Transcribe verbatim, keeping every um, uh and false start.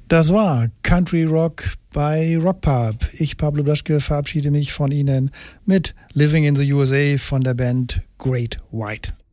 Das war Country Rock bei Rock Pub. Ich, Pablo Blaschke, verabschiede mich von Ihnen mit Living in the U S A von der Band Great White.